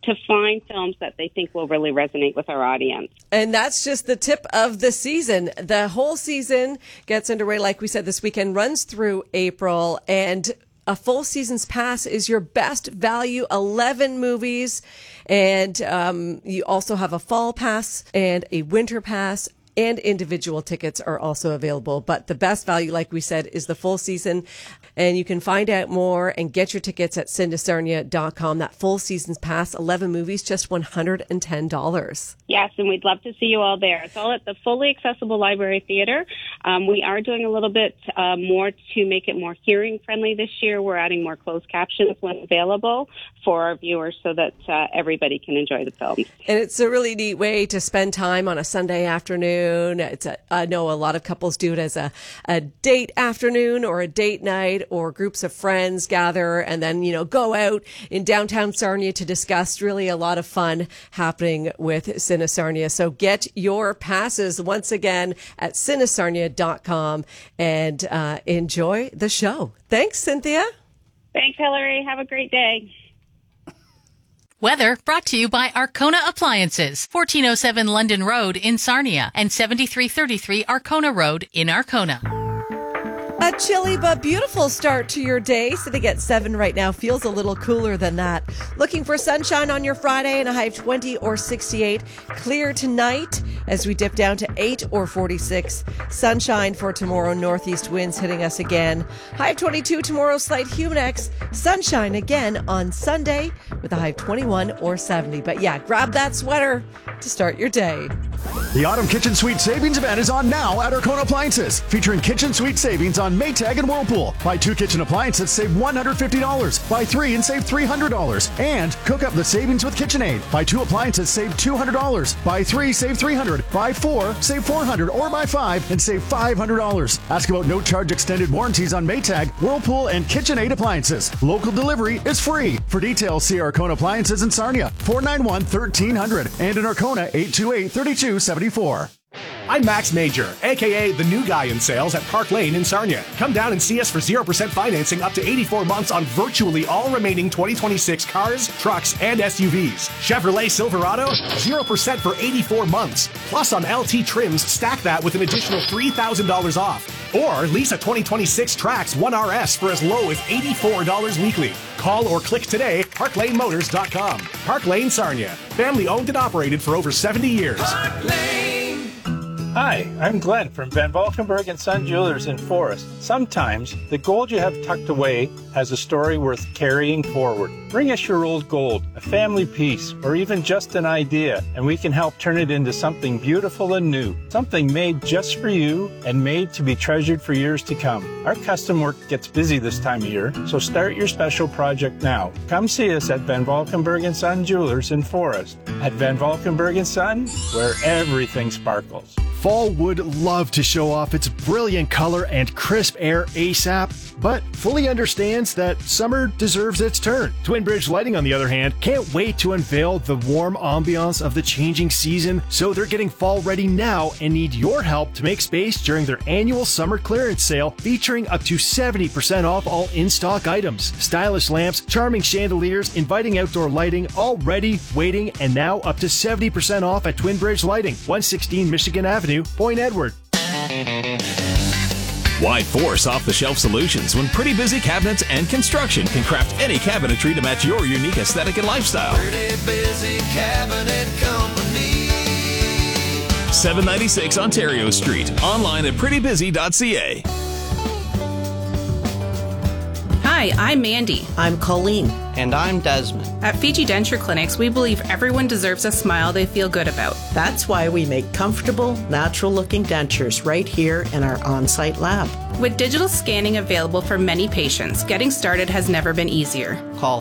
to find films that they think will really resonate with our audience. And that's just the tip of the season. The whole season gets underway, like we said, this weekend, runs through April, and a full season's pass is your best value, 11 movies. And you also have a fall pass and a winter pass, and individual tickets are also available. But the best value, like we said, is the full season. And you can find out more and get your tickets at cinesarnia.com. That full season's pass, 11 movies, just $110. Yes, and we'd love to see you all there. It's all at the fully accessible Library Theatre. We are doing a little bit more to make it more hearing friendly this year. We're adding more closed captions when available for our viewers so that everybody can enjoy the films. And it's a really neat way to spend time on a Sunday afternoon. I know a lot of couples do it as a date afternoon or a date night, or groups of friends gather and then, go out in downtown Sarnia to discuss. Really a lot of fun happening with Cine Sarnia. So get your passes once again at cinesarnia.com and enjoy the show. Thanks, Cynthia. Thanks, Hillary. Have a great day. Weather brought to you by Arcona Appliances, 1407 London Road in Sarnia and 7333 Arcona Road in Arcona. A chilly but beautiful start to your day. Sitting at 7 right now. Feels a little cooler than that. Looking for sunshine on your Friday and a high of 20 or 68. Clear tonight as we dip down to 8 or 46. Sunshine for tomorrow. Northeast winds hitting us again. High of 22 tomorrow. Slight humidex. Sunshine again on Sunday with a high of 21 or 70. But yeah, grab that sweater to start your day. The Autumn Kitchen Suite Savings Event is on now at Arcona Appliances, featuring kitchen suite savings on Maytag and Whirlpool. Buy 2 kitchen appliances, save $150. Buy 3 and save $300. And cook up the savings with KitchenAid. Buy 2 appliances, save $200. Buy 3, save $300. Buy 4, save $400. Or buy 5 and save $500. Ask about no-charge extended warranties on Maytag, Whirlpool, and KitchenAid appliances. Local delivery is free. For details, see Arcona Appliances in Sarnia, 491-1300, and in Arcona, 828-3274. I'm Max Major, a.k.a. the new guy in sales at Park Lane in Sarnia. Come down and see us for 0% financing up to 84 months on virtually all remaining 2026 cars, trucks, and SUVs. Chevrolet Silverado, 0% for 84 months. Plus on LT trims, stack that with an additional $3,000 off. Or lease a 2026 Trax 1RS for as low as $84 weekly. Call or click today, parklanemotors.com. Park Lane Sarnia, family owned and operated for over 70 years. Park Lane. Hi, I'm Glenn from Van Valkenburg & Son Jewelers in Forest. Sometimes the gold you have tucked away has a story worth carrying forward. Bring us your old gold, a family piece, or even just an idea, and we can help turn it into something beautiful and new. Something made just for you and made to be treasured for years to come. Our custom work gets busy this time of year, so start your special project now. Come see us at Van Valkenburg & Son Jewelers in Forest. At Van Valkenburg & Son, where everything sparkles. Fall would love to show off its brilliant color and crisp air ASAP, but fully understands that summer deserves its turn. Twin Bridge Lighting, on the other hand, can't wait to unveil the warm ambiance of the changing season, so they're getting fall ready now and need your help to make space during their annual summer clearance sale, featuring up to 70% off all in-stock items. Stylish lamps, charming chandeliers, inviting outdoor lighting, all ready, waiting, and now up to 70% off at Twin Bridge Lighting, 116 Michigan Avenue, Point Edward. Why force off-the-shelf solutions when Pretty Busy Cabinets and Construction can craft any cabinetry to match your unique aesthetic and lifestyle? Pretty Busy Cabinet Company. 796 Ontario Street. Online at prettybusy.ca. Hi, I'm Mandy. I'm Colleen. And I'm Desmond. At Fiji Denture Clinics, we believe everyone deserves a smile they feel good about. That's why we make comfortable, natural-looking dentures right here in our on-site lab. With digital scanning available for many patients, getting started has never been easier. Call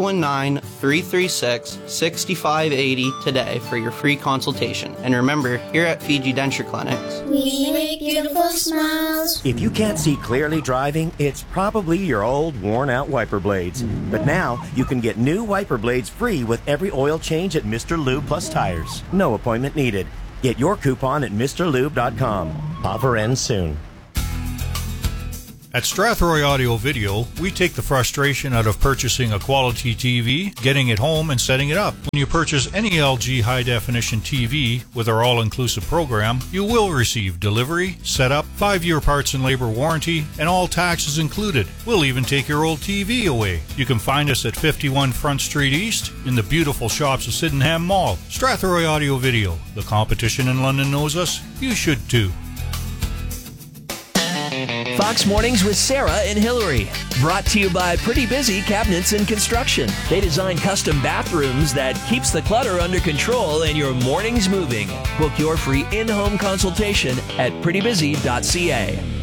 519-336-6580 today for your free consultation. And remember, here at Fiji Denture Clinics, we make beautiful smiles. If you can't see clearly driving, it's probably your old, worn-out wiper blades. But now, you can get new wiper blades free with every oil change at Mr. Lube Plus Tires. No appointment needed. Get your coupon at MrLube.com. Offer ends soon. At Strathroy Audio Video, we take the frustration out of purchasing a quality TV, getting it home, and setting it up. When you purchase any LG high-definition TV with our all-inclusive program, you will receive delivery, setup, 5-year parts and labor warranty, and all taxes included. We'll even take your old TV away. You can find us at 51 Front Street East in the beautiful shops of Sydenham Mall. Strathroy Audio Video. The competition in London knows us. You should too. Fox Mornings with Sarah and Hillary. Brought to you by Pretty Busy Cabinets and Construction. They design custom bathrooms that keeps the clutter under control and your mornings moving. Book your free in-home consultation at prettybusy.ca.